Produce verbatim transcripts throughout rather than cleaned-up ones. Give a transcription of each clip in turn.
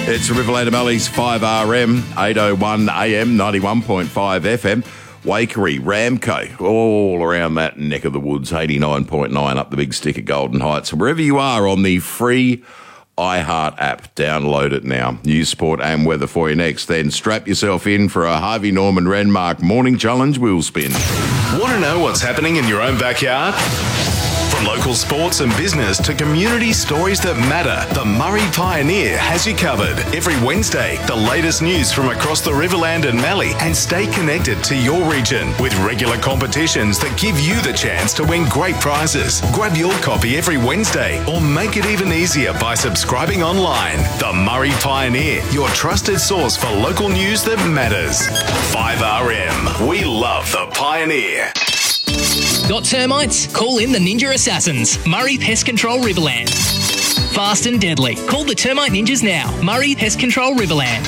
It's Riverland and Mallee's five R M, eight oh one A M, ninety-one point five F M. Waikerie, Ramco, all around that neck of the woods, eighty-nine point nine up the big stick at Golden Heights. Wherever you are on the free iHeart app, download it now. News, sport and weather for you next. Then strap yourself in for a Harvey Norman Renmark Morning Challenge wheel spin. Want to know what's happening in your own backyard? From local sports and business to community stories that matter, the Murray Pioneer has you covered. Every Wednesday, the latest news from across the Riverland and Mallee, and stay connected to your region with regular competitions that give you the chance to win great prizes. Grab your copy every Wednesday or make it even easier by subscribing online. The Murray Pioneer, your trusted source for local news that matters. five R M, we love the Pioneer. Got termites? Call in the Ninja Assassins, Murray Pest Control Riverland. Fast and deadly. Call the Termite Ninjas now, Murray Pest Control Riverland.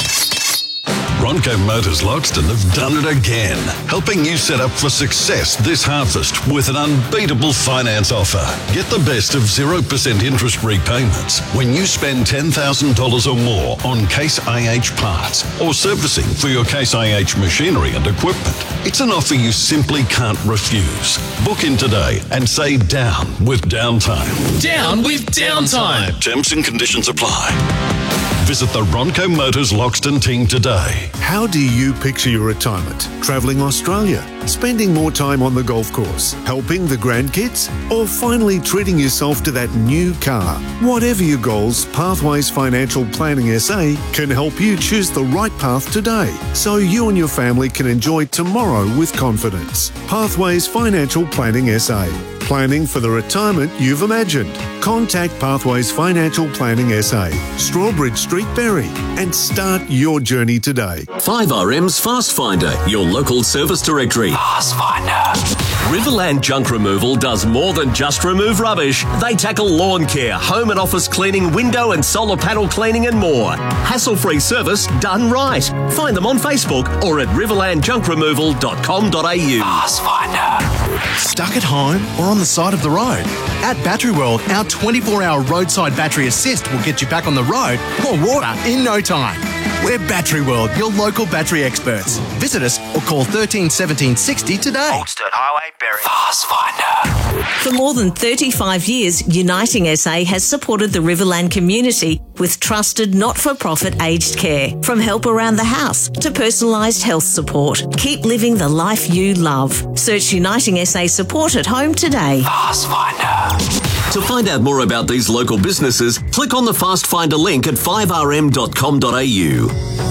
Ronco Motors Loxton have done it again, helping you set up for success this harvest with an unbeatable finance offer. Get the best of zero percent interest repayments when you spend ten thousand dollars or more on Case I H parts or servicing for your Case I H machinery and equipment. It's an offer you simply can't refuse. Book in today and say down with downtime. Down with downtime. Terms and conditions apply. Visit the Ronco Motors Loxton team today. How do you picture your retirement? Travelling Australia? Spending more time on the golf course? Helping the grandkids? Or finally treating yourself to that new car? Whatever your goals, Pathways Financial Planning S A can help you choose the right path today so you and your family can enjoy tomorrow with confidence. Pathways Financial Planning S A. Planning for the retirement you've imagined. Contact Pathways Financial Planning S A, Strawbridge Street, Berry, and start your journey today. five R M's Fast Finder, your local service directory. Fast Finder. Riverland Junk Removal does more than just remove rubbish. They tackle lawn care, home and office cleaning, window and solar panel cleaning and more. Hassle-free service done right. Find them on Facebook or at riverland junk removal dot com dot a u. Fast Finder. Stuck at home or on the side of the road? At Battery World, our twenty-four hour roadside battery assist will get you back on the road or water in no time. We're Battery World, your local battery experts. Visit us or call thirteen seventeen sixty today. Oldstead Highway, Berry. Fast Finder. For more than thirty-five years, Uniting S A has supported the Riverland community with trusted not-for-profit aged care. From help around the house to personalised health support. Keep living the life you love. Search Uniting S A support at home today. Fast Finder. To find out more about these local businesses, click on the Fast Finder link at five r m dot com dot a u.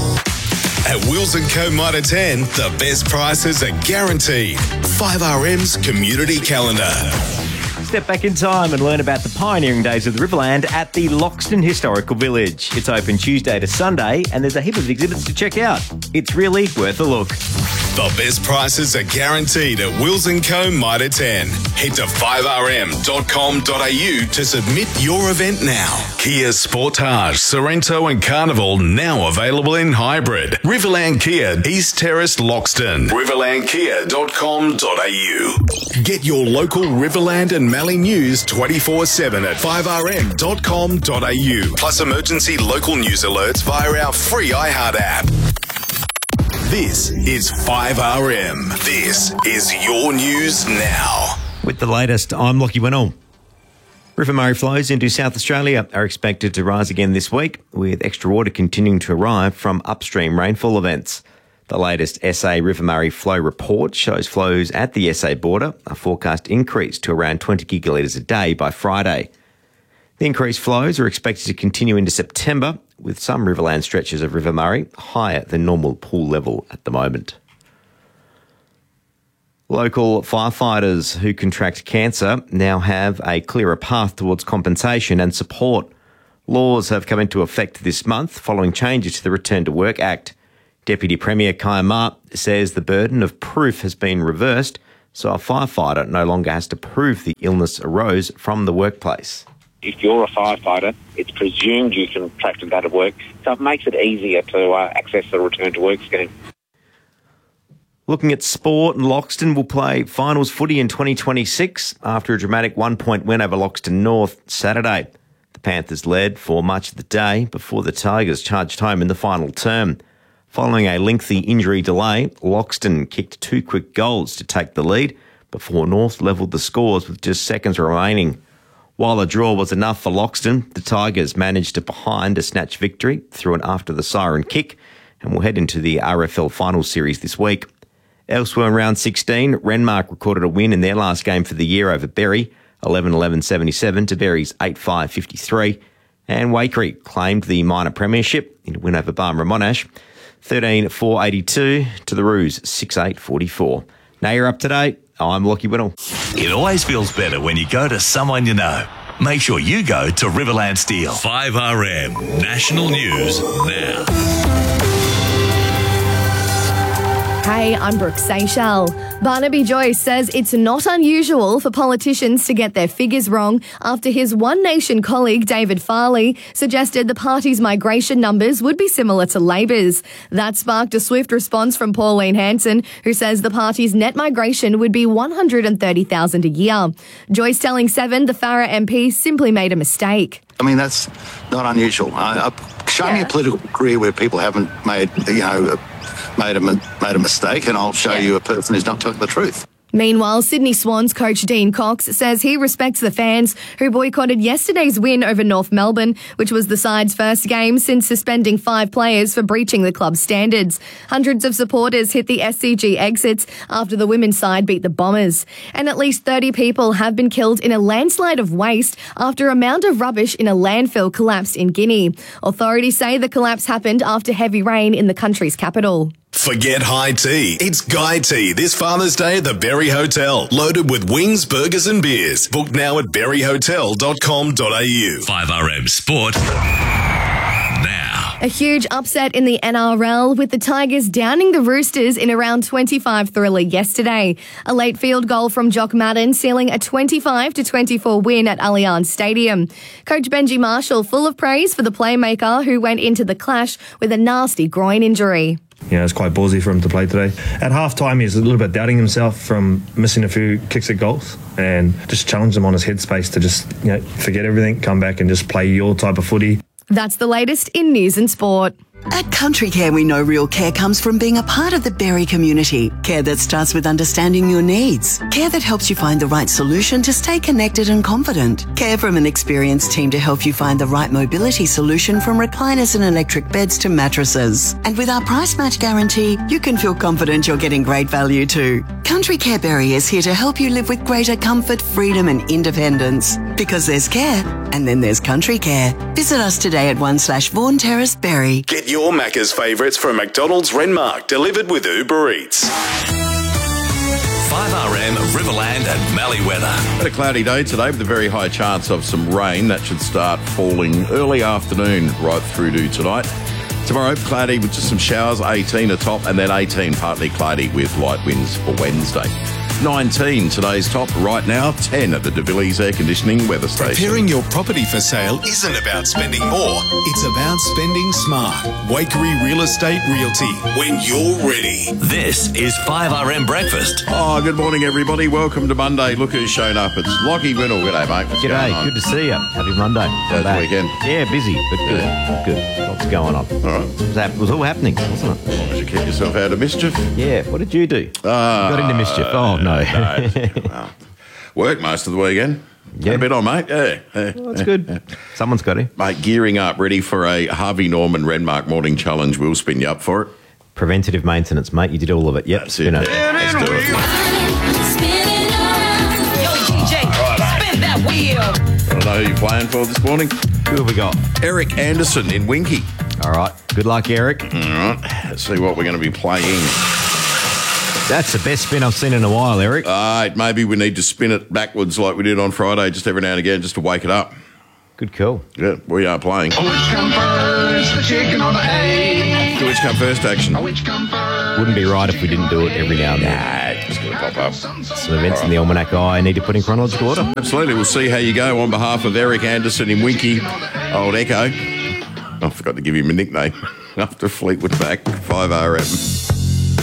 At Wills and Co Mitre ten, the best prices are guaranteed. five R M's Community Calendar. Step back in time and learn about the pioneering days of the Riverland at the Loxton Historical Village. It's open Tuesday to Sunday and there's a heap of exhibits to check out. It's really worth a look. The best prices are guaranteed at Wills and Co Mitre ten. Head to five r m dot com dot a u to submit your event now. Kia Sportage, Sorrento and Carnival now available in hybrid. Riverland Kia, East Terrace, Loxton. riverland kia dot com dot a u. Get your local Riverland and Mallee news twenty-four seven at five r m dot com dot a u. Plus emergency local news alerts via our free iHeart app. This is five R M. This is your news now. With the latest, I'm Lockie Winnell. River Murray flows into South Australia are expected to rise again this week, with extra water continuing to arrive from upstream rainfall events. The latest S A River Murray flow report shows flows at the S A border are forecast increase to around twenty gigalitres a day by Friday. The increased flows are expected to continue into September, with some riverland stretches of River Murray higher than normal pool level at the moment. Local firefighters who contract cancer now have a clearer path towards compensation and support. Laws have come into effect this month following changes to the Return to Work Act. Deputy Premier Kaya Ma says the burden of proof has been reversed, so a firefighter no longer has to prove the illness arose from the workplace. If you're a firefighter, it's presumed you contracted that at work, so it makes it easier to uh, access the Return to Work scheme. Looking at sport, Loxton will play finals footy in twenty twenty-six after a dramatic one-point win over Loxton North Saturday. The Panthers led for much of the day before the Tigers charged home in the final term. Following a lengthy injury delay, Loxton kicked two quick goals to take the lead before North levelled the scores with just seconds remaining. While a draw was enough for Loxton, the Tigers managed to behind a snatch victory through an after the siren kick and will head into the R F L final series this week. Elsewhere in round sixteen, Renmark recorded a win in their last game for the year over Berry, eleven eleven seventy-seven to Berry's eight five fifty-three, and Waikerie claimed the minor premiership in a win over Barmera Monash, thirteen four eighty-two to the Roos, six eight forty-four. Now you're up to date. I'm Lockie Whittle. It always feels better when you go to someone you know. Make sure you go to Riverland Steel. five R M National News now. Hey, I'm Brooke Seychelles. Barnaby Joyce says it's not unusual for politicians to get their figures wrong after his One Nation colleague David Farley suggested the party's migration numbers would be similar to Labor's. That sparked a swift response from Pauline Hanson, who says the party's net migration would be one hundred thirty thousand a year. Joyce telling Seven the Farrer M P simply made a mistake. I mean, that's not unusual. I, I, show yeah. me a political career where people haven't made, you know, made a, made a mistake, and I'll show yeah. you a person who's not telling the truth. Meanwhile, Sydney Swans coach Dean Cox says he respects the fans who boycotted yesterday's win over North Melbourne, which was the side's first game since suspending five players for breaching the club's standards. Hundreds of supporters hit the S C G exits after the women's side beat the Bombers. And at least thirty people have been killed in a landslide of waste after a mound of rubbish in a landfill collapsed in Guinea. Authorities say the collapse happened after heavy rain in the country's capital. Forget high tea. It's Guy Tea this Father's Day at the Berry Hotel. Loaded with wings, burgers and beers. Book now at berry hotel dot com dot a u. five R M Sport now. A huge upset in the N R L with the Tigers downing the Roosters in a round twenty-five thriller yesterday. A late field goal from Jock Madden sealing a twenty-five to twenty-four win at Allianz Stadium. Coach Benji Marshall full of praise for the playmaker who went into the clash with a nasty groin injury. You know, it's quite ballsy for him to play today. At halftime, he's a little bit doubting himself from missing a few kicks at goals, and just challenged him on his headspace to just, you know, forget everything, come back and just play your type of footy. That's the latest in news and sport. At Country Care, we know real care comes from being a part of the Berry community. Care that starts with understanding your needs. Care that helps you find the right solution to stay connected and confident. Care from an experienced team to help you find the right mobility solution, from recliners and electric beds to mattresses. And with our price match guarantee, you can feel confident you're getting great value too. Country Care Berry is here to help you live with greater comfort, freedom and independence. Because there's care, and then there's Country Care. Visit us today at one slash Vaughan Terrace, Berry. Get your Macca's favourites from McDonald's Renmark, delivered with Uber Eats. five R M Riverland and Mallee weather. Had a cloudy day today with a very high chance of some rain. That should start falling early afternoon right through to tonight. Tomorrow, cloudy with just some showers, eighteen atop, and then eighteen partly cloudy with light winds for Wednesday. nineteen today's top right now, ten at the De Villiers Air Conditioning weather station. Preparing your property for sale isn't about spending more, it's about spending smart. Waikerie Real Estate Realty, when you're ready. This is five R M Breakfast. Oh, good morning, everybody. Welcome to Monday. Look who's shown up. It's Lockie Whittle. G'day, mate. What's G'day. going on? Good to see you. Happy Monday. How's the weekend? Yeah, busy, but good. Yeah. Good. Lots going on. All right. It was, hap- it was all happening, wasn't it? As long as you keep yourself out of mischief. Yeah. What did you do? Uh, you got into mischief. Oh, no. no. Well, worked most of the weekend. Yeah. Had a bit on, mate. Yeah. yeah. Well, that's good. Someone's got to. Mate, gearing up, ready for a Harvey Norman Renmark Morning Challenge. We'll spin you up for it. Preventative maintenance, mate. You did all of it. Yep. That's it. Yeah. Let's do it. Yo, D J, spin that wheel. I don't know who you're playing for this morning. Who have we got? Eric Anderson in Winky. All right. Good luck, Eric. All right. Let's see what we're going to be playing. That's the best spin I've seen in a while, Eric. All right. Maybe we need to spin it backwards like we did on Friday, just every now and again, just to wake it up. Good call. Yeah, we are playing. Which come first, the chicken or the egg? Which come first action? Which come first? Wouldn't be right if we didn't do it every now and then. Nah, just going to pop up. Some events right in the Almanac I need to put in chronological order. Absolutely. We'll see how you go on behalf of Eric Anderson in Winky, Old Echo. I forgot to give him a nickname after Fleetwood Mac, five R M.